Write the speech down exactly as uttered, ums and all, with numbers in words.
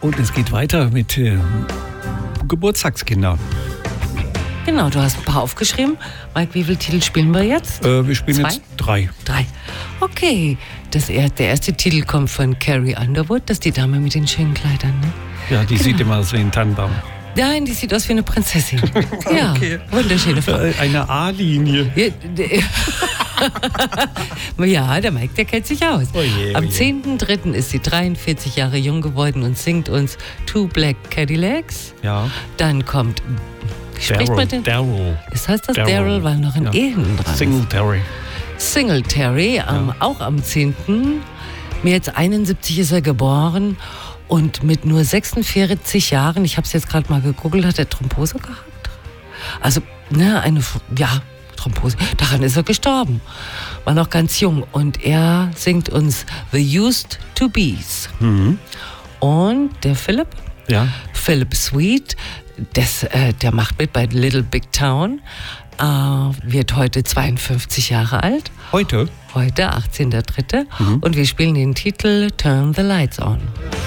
Und es geht weiter mit äh, Geburtstagskindern. Genau, du hast ein paar aufgeschrieben. Mike, wie viele Titel spielen wir jetzt? Äh, wir spielen Zwei? jetzt drei. Drei. Okay. Das er, der erste Titel kommt von Carrie Underwood, das ist die Dame mit den schönen Kleidern. Ne? Ja, die Genau. sieht immer aus wie ein Tannenbaum. Nein, die sieht aus wie eine Prinzessin. Ja, Okay. wunderschöne Frau. Äh, Eine A-Linie. Ja, d- ja, der Mike, der kennt sich aus. Oh je, oh Am je. zehnten dritten ist sie dreiundvierzig Jahre jung geworden und singt uns Two Black Cadillacs. Ja. Dann kommt, wie spricht man denn? Daryl. Das heißt das Daryl. Daryl, weil noch ein Ja. E hinten dran ist. Singletary. Singletary, am, Ja. auch am zehnten Mir jetzt einundsiebzig ist er geboren und mit nur sechsundvierzig Jahren, ich habe es jetzt gerade mal gegoogelt, hat er Thrombose gehabt. Also, ne, eine, ja, Thrombose, daran ist er gestorben. War noch ganz jung und er singt uns The Used to Bees. Mhm. Und der Philipp, Ja. Philip Sweet, das, äh, der macht mit bei Little Big Town, äh, wird heute zweiundfünfzig Jahre alt. Heute? Heute, achtzehnter dritter Mhm. Und wir spielen den Titel Turn the Lights On.